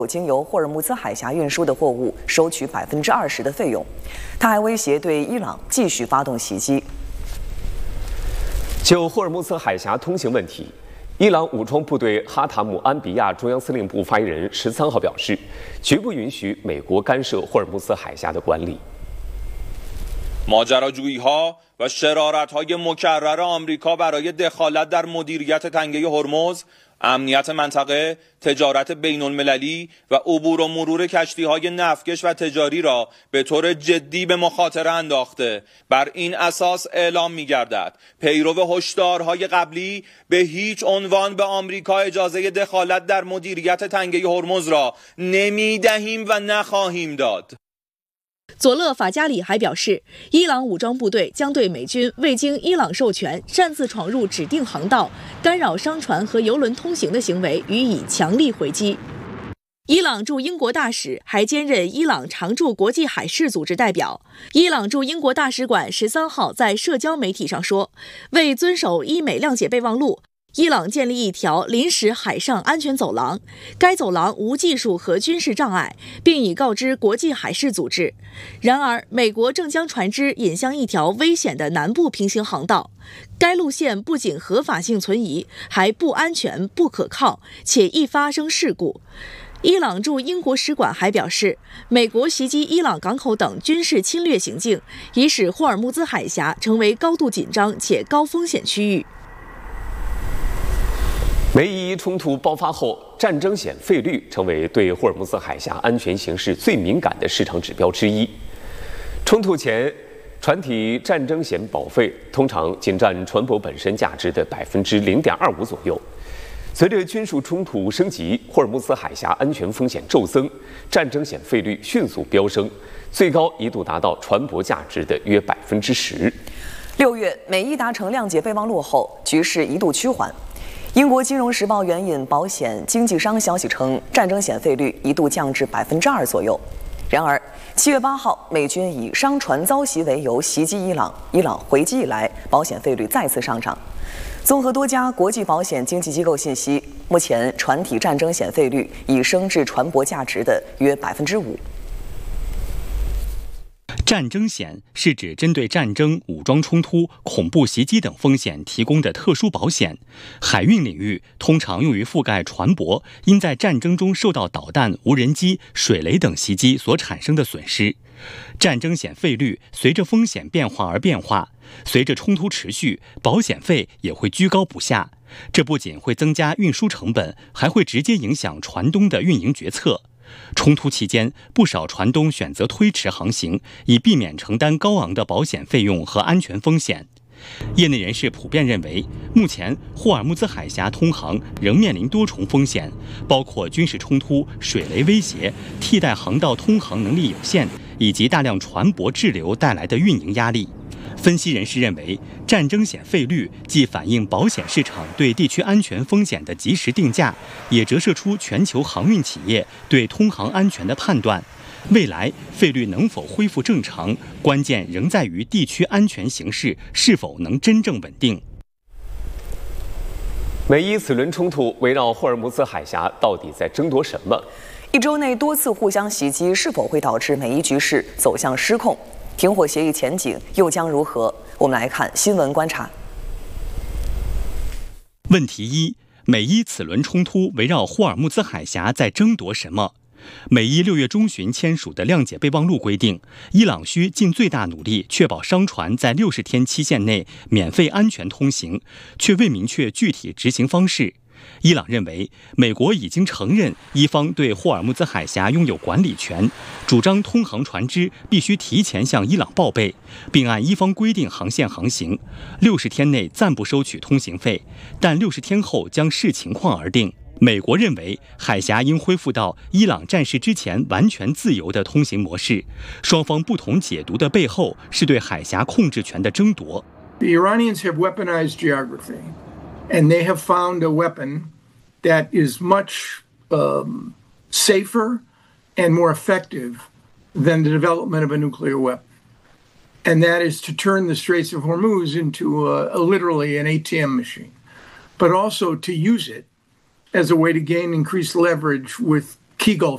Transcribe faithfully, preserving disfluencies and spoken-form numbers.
经由霍尔木兹海峡运输的货物收取百分之二十的费用。他还威胁对伊朗继续发动袭击。 就霍尔木兹海峡通行问题，伊朗武装部队哈塔姆安比亚中央司令部发言人十三号表示，绝不允许美国干涉霍尔木兹海峡的管理。 ماجراجویی‌ها و شرارت‌های مکرر آمریکا برای دخالت در مدیریت تنگه هرمز، امنیت منطقه، تجارت بین‌المللی و عبور و مرور کشتی‌های نفتکش و تجاری را به طور جدی به مخاطره انداخته. بر این اساس اعلام می‌گردد پیرو هشدارهای قبلی به هیچ عنوان به آمریکا اجازه دخالت در مدیریت تنگه هرمز را نمی‌دهیم و نخواهیم داد. 佐勒法加里还表示，伊朗武装部队将对美军未经伊朗授权擅自闯入指定航道、干扰商船和油轮通行的行为予以强力回击。伊朗驻英国大使还兼任伊朗常驻国际海事组织代表。伊朗驻英国大使馆十三号在社交媒体上说，为遵守伊美谅解备忘录， 伊朗建立一条临时海上安全走廊，该走廊无技术和军事障碍，并已告知国际海事组织。然而，美国正将船只引向一条危险的南部平行航道，该路线不仅合法性存疑，还不安全、不可靠，且易发生事故。 伊朗驻英国使馆还表示，美国袭击伊朗港口等军事侵略行径，已使霍尔木兹海峡成为高度紧张且高风险区域。 美伊冲突爆发后，战争险费率成为对霍尔木兹海峡安全形势最敏感的市场指标之一。冲突前，船体战争险保费通常仅占船舶本身价值的百分之零点二五左右。随着军事冲突升级，霍尔木兹海峡安全风险骤增，战争险费率迅速飙升，最高一度达到船舶价值的约百分之十。 六月，美伊达成谅解备忘录后，局势一度趋缓。 英国《金融时报》援引保险经纪商消息称，战争险费率一度降至百分之二左右。然而，七月八号，美军以商船遭袭为由袭击伊朗，伊朗回击以来，保险费率再次上涨。综合多家国际保险经纪机构信息，目前船体战争险费率已升至船舶价值的约百分之五。 战争险是指针对战争、武装冲突、恐怖袭击等风险提供的特殊保险。海运领域通常用于覆盖船舶因在战争中受到导弹、无人机、水雷等袭击所产生的损失。战争险费率随着风险变化而变化，随着冲突持续，保险费也会居高不下。这不仅会增加运输成本，还会直接影响船东的运营决策。 冲突期间，不少船东选择推迟航行，以避免承担高昂的保险费用和安全风险。业内人士普遍认为，目前霍尔木兹海峡通航仍面临多重风险，包括军事冲突、水雷威胁、替代航道通航能力有限，以及大量船舶滞留带来的运营压力。 分析人士认为，战争险费率既反映保险市场对地区安全风险的及时定价，也折射出全球航运企业对通航安全的判断。未来费率能否恢复正常，关键仍在于地区安全形势是否能真正稳定。 美伊此轮冲突围绕霍尔木兹海峡到底在争夺什么？ 一周内多次互相袭击，是否会导致美伊局势走向失控？ 停火协议前景又将如何？我们来看新闻观察。 问题一：美伊此轮冲突围绕霍尔木兹海峡在争夺什么？美伊六月中旬签署的谅解备忘录规定，伊朗需尽最大努力确保商船在六十天期限内免费安全通行，却未明确具体执行方式。 伊朗认为，美国已经承认伊方对霍尔木兹海峡拥有管理权，主张通航船只必须提前向伊朗报备，并按伊方规定航线航行。六十天内暂不收取通行费，但六十天后将视情况而定。美国认为，海峡应恢复到伊朗战事之前完全自由的通行模式。双方不同解读的背后，是对海峡控制权的争夺。 The Iranians have weaponized geography. And they have found a weapon that is much um, safer and more effective than the development of a nuclear weapon. And that is to turn the Straits of Hormuz into a, a, literally an A T M machine, but also to use it as a way to gain increased leverage with key Gulf